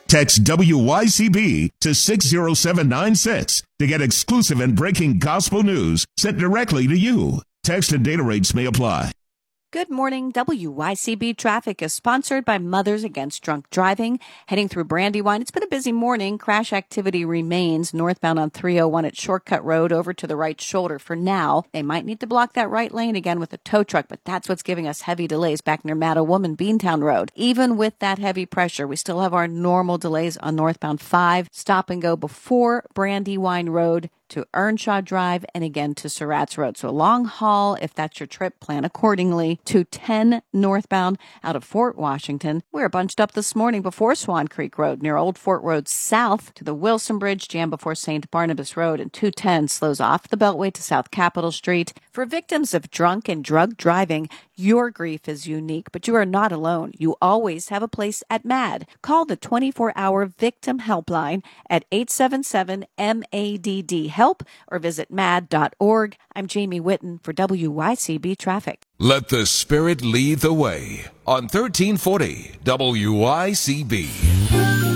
Text WYCB to 60796 to get exclusive and breaking gospel news sent directly to you. Text and data rates may apply. Good morning. WYCB traffic is sponsored by Mothers Against Drunk Driving. Heading through Brandywine, it's been a busy morning. Crash activity remains northbound on 301 at Shortcut Road over to the right shoulder for now. They might need to block that right lane again with a tow truck, but that's what's giving us heavy delays back near Mattawoman Beantown Road. Even with that heavy pressure, we still have our normal delays on northbound 5, stop and go before Brandywine Road to Earnshaw Drive and again to Surratt's Road. So a long haul, if that's your trip, plan accordingly. 210 northbound out of Fort Washington. We were bunched up this morning before Swan Creek Road near Old Fort Road south to the Wilson Bridge, jam before St. Barnabas Road, and 210 slows off the Beltway to South Capitol Street. For victims of drunk and drug driving, your grief is unique, but you are not alone. You always have a place at MADD. Call the 24-hour victim helpline at 877-MADD help or visit madd.org. I'm Jamie Whitten for WYCB Traffic. Let the Spirit lead the way on 1340 WYCB.